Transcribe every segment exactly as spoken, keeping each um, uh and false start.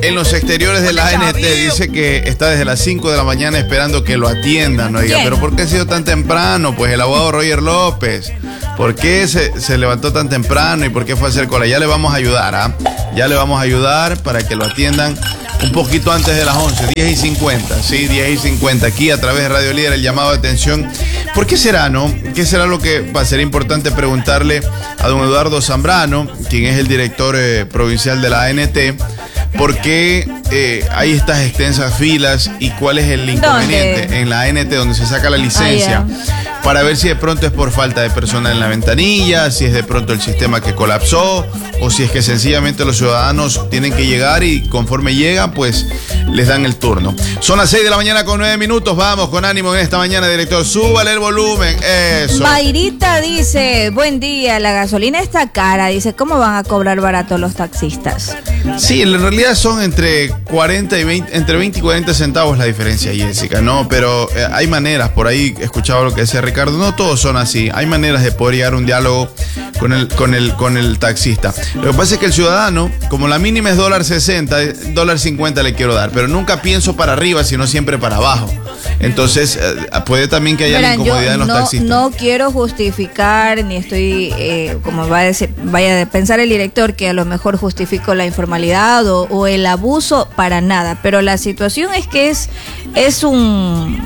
en los exteriores de la A N T. Dice que está desde las cinco de la mañana esperando que lo atiendan. Oiga, pero ¿por qué ha sido tan temprano? Pues el abogado Roger López. ¿Por qué se, se levantó tan temprano y por qué fue a hacer cola? Ya le vamos a ayudar, ¿ah? ¿eh? Ya le vamos a ayudar para que lo atiendan un poquito antes de las once, diez y cincuenta, sí, diez y cincuenta, aquí a través de Radio Líder, el llamado de atención. ¿Por qué será, no? ¿Qué será lo que va a ser importante preguntarle a don Eduardo Zambrano, quien es el director eh, provincial de la A N T? ¿Por qué eh, hay estas extensas filas y cuál es el inconveniente? ¿Dónde? En la A N T, donde se saca la licencia. Ah, yeah. Para ver si de pronto es por falta de personal en la ventanilla, si es de pronto el sistema que colapsó, o si es que sencillamente los ciudadanos tienen que llegar y conforme llegan, pues les dan el turno. Son las seis de la mañana con nueve minutos. Vamos con ánimo en esta mañana, director. Súbale el volumen. Eso. Mayrita dice, buen día, la gasolina está cara. Dice, ¿cómo van a cobrar barato los taxistas? Sí, en realidad son entre cuarenta y veinte, entre veinte y cuarenta centavos la diferencia, Jessica, ¿no? Pero eh, hay maneras, por ahí escuchaba lo que decía Ricardo, no todos son así. Hay maneras de poder llegar a un diálogo con el, con el, con el taxista. Lo que pasa es que el ciudadano, como la mínima es dólar sesenta, dólar cincuenta le quiero dar, pero nunca pienso para arriba, sino siempre para abajo. Entonces, eh, puede también que haya Verán, incomodidad en los no, taxistas. No quiero justificar, ni estoy, eh, como va a decir, vaya a pensar el director, que a lo mejor justifico la informalidad o, o el abuso, para nada. Pero la situación es que es, es un,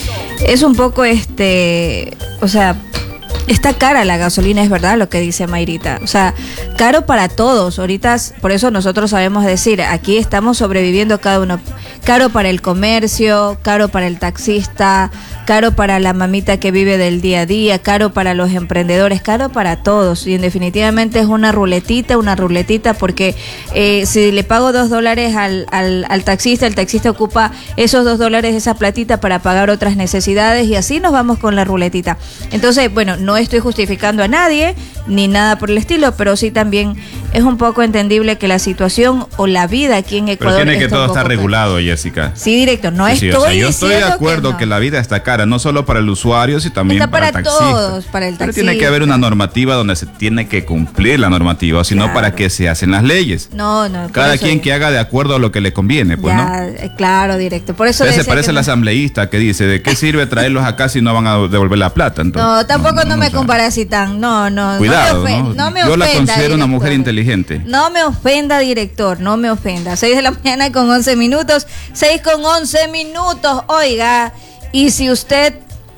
es un poco, este, o sea, está cara la gasolina, es verdad lo que dice Mayrita. O sea, caro para todos. Ahorita, por eso nosotros sabemos decir, aquí estamos sobreviviendo cada uno. Caro para el comercio, caro para el taxista, caro para la mamita que vive del día a día, caro para los emprendedores, caro para todos. Y en definitivamente es una ruletita, una ruletita, porque eh, si le pago dos dólares al, al, al taxista, el taxista ocupa esos dos dólares, esa platita, para pagar otras necesidades, y así nos vamos con la ruletita. Entonces, bueno, no estoy justificando a nadie, ni nada por el estilo, pero sí también es un poco entendible que la situación o la vida aquí en Ecuador... Pero tiene que todo estar regulado, Jessica. Sí, directo, no sí, sí, estoy o sea, yo estoy de acuerdo que, no. que la vida está cara, no solo para el usuario, sino también está para, para el taxista. todos, para el taxista. Pero tiene que haber una normativa donde se tiene que cumplir la normativa, sino claro. ¿Para qué se hacen las leyes? No, no. Cada quien que haga de acuerdo a lo que le conviene, pues, ya, ¿no? Claro, directo. Por eso se parece el asambleísta que dice, ¿de qué sirve traerlos acá si no van a devolver la plata? Entonces, no, tampoco no, no, no me compare así tan, no, no. Cuidado, no me, ¿no? no me Yo ofenda, la considero director. Una mujer inteligente. No me ofenda, director, no me ofenda. seis de la mañana con once minutos, seis con once minutos, oiga, y si usted,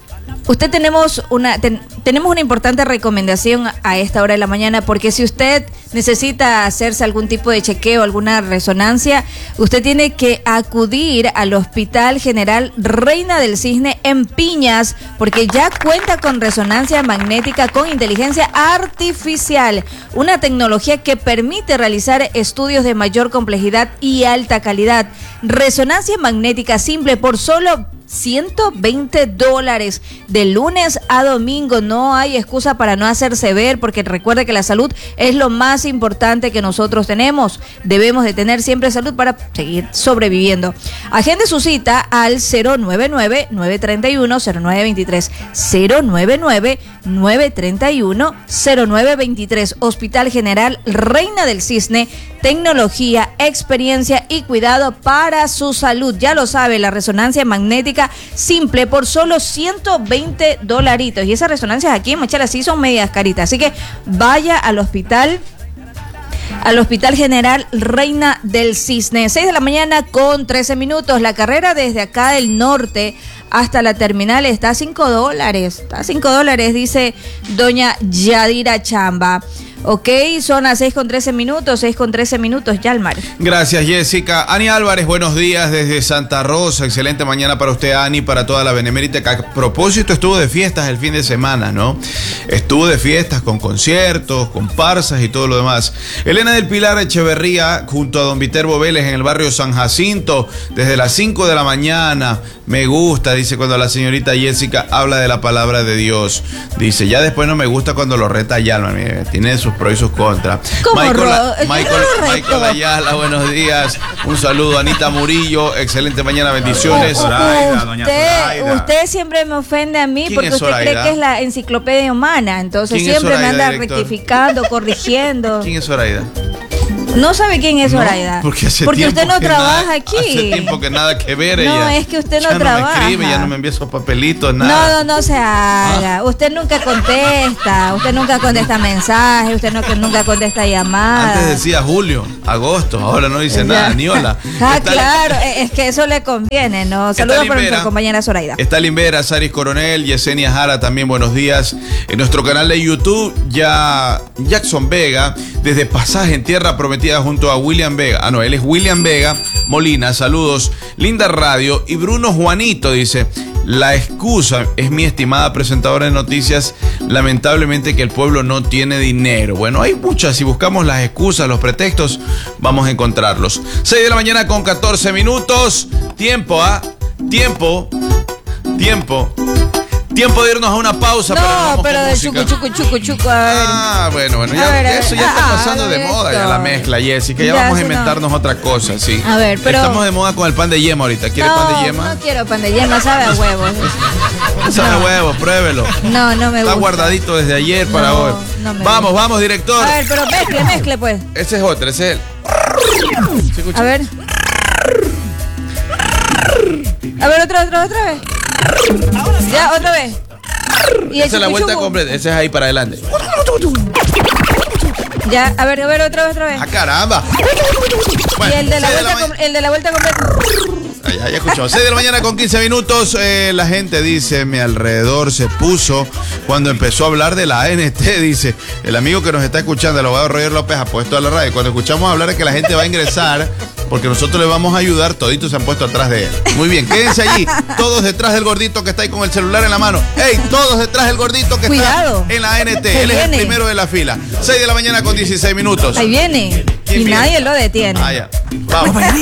usted tenemos una, ten, tenemos una importante recomendación a esta hora de la mañana, porque si usted necesita hacerse algún tipo de chequeo, alguna resonancia, usted tiene que acudir al Hospital General Reina del Cisne en Piñas, porque ya cuenta con resonancia magnética con inteligencia artificial, una tecnología que permite realizar estudios de mayor complejidad y alta calidad. Resonancia magnética simple por solo ciento veinte dólares de lunes a domingo. No hay excusa para no hacerse ver, porque recuerde que la salud es lo más importante que nosotros tenemos. Debemos de tener siempre salud para seguir sobreviviendo. Agende su cita al cero nueve nueve, nueve tres uno, cero nueve dos tres, cero nueve nueve, nueve tres uno, cero nueve dos tres. Hospital General Reina del Cisne, tecnología, experiencia y cuidado para su salud. Ya lo sabe, la resonancia magnética simple por solo ciento veinte dolaritos. Y esas resonancias aquí en Machala sí son medias caritas. Así que vaya al hospital, al Hospital General Reina del Cisne. seis de la mañana con trece minutos. La carrera desde acá del norte hasta la terminal está a cinco dólares. Está a cinco dólares, dice doña Yadira Chamba. Ok, son las seis con trece minutos, seis con trece minutos, Yalmar. Gracias, Jessica. Ani Álvarez, buenos días desde Santa Rosa. Excelente mañana para usted, Ani, para toda la Benemérita. Que a propósito, estuvo de fiestas el fin de semana, ¿no? Estuvo de fiestas con conciertos, comparsas y todo lo demás. Elena del Pilar Echeverría, junto a don Viterbo Vélez en el barrio San Jacinto, desde las cinco de la mañana. Me gusta, dice, cuando la señorita Jessica habla de la palabra de Dios. Dice, ya después no me gusta cuando lo reta Yalma. Tiene sus pros y sus contras. Michael, ro- Michael, Michael Ayala, buenos días. Un saludo, Anita Murillo. Excelente mañana, bendiciones. Uh, uh, Zoraida, doña Zoraida. Usted siempre me ofende a mí porque usted Zoraida? cree que es la enciclopedia humana. Entonces siempre Zoraida, me anda director? rectificando, corrigiendo. ¿Quién es Zoraida? No sabe quién es Zoraida. No, porque hace porque tiempo usted no que trabaja nada, aquí. Hace tiempo que nada que ver No, ella. es que usted no ya trabaja. No me escribe, ya no me envía esos papelitos, No, nada. no, no se haga. Ah. Usted nunca contesta. Usted nunca contesta mensajes. Usted no, nunca contesta llamadas. Antes decía julio, agosto. Ahora no dice nada, ni hola. Ah, Está claro. Es que eso le conviene, ¿no? Saludos para nuestra compañera Zoraida. Está Limbera, Saris Coronel, Yesenia Jara también, buenos días. En nuestro canal de YouTube, ya Jackson Vega, desde Pasaje en Tierra Prometida junto a William Vega. Ah, no, él es William Vega Molina, saludos. Linda Radio. Y Bruno Juanito dice, la excusa es mi estimada presentadora de noticias, lamentablemente que el pueblo no tiene dinero. Bueno, hay muchas, si buscamos las excusas, los pretextos, vamos a encontrarlos. seis de la mañana con catorce minutos. Tiempo, ¿ah? Tiempo. Tiempo. Tiempo de irnos a una pausa. No, pero de chucu, chucu, chucu, chucu, a ver. Ah, bueno, bueno, ya, ver, eso ya ah, está pasando ah, de moda, ya la mezcla, Jessica. Ya, ya vamos a eso inventarnos no. otra cosa, sí. A ver, pero... Estamos de moda con el pan de yema ahorita. ¿Quiere no, pan de yema? No quiero pan de yema, sabe a huevos. Sabe no. huevo, pruébelo. No, no me gusta. Está guardadito desde ayer no, para hoy. No me vamos, gusta. vamos, director. A ver, pero mezcle, mezcle, pues. Ese es otro, ese es el... ¿Se escucha? A ver. A ver, otra, otra, otra vez. Ya, otra vez. Y Esa es la vuelta completa, ese es ahí para adelante. Ya, a ver, a ver, otra vez, otra vez. ¡Ah, caramba! Bueno, y el de la seis vuelta, de la com- el de la vuelta completa. Ah, ya, ya escuchamos. seis de la mañana con quince minutos. Eh, la gente dice, mi alrededor se puso cuando empezó a hablar de la A N T. Dice, el amigo que nos está escuchando, el abogado Roger López, ha puesto a la radio. Cuando escuchamos hablar de que la gente va a ingresar, porque nosotros le vamos a ayudar, toditos se han puesto atrás de él. Muy bien, quédense allí, todos detrás del gordito que está ahí con el celular en la mano. ¡Ey! Todos detrás del gordito que Cuidado. está en la A N T. Que Él es el viene. primero de la fila. seis de la mañana con dieciséis minutos. Ahí viene. Y ¿Quién viene? nadie lo detiene. Ah, ya. Vamos.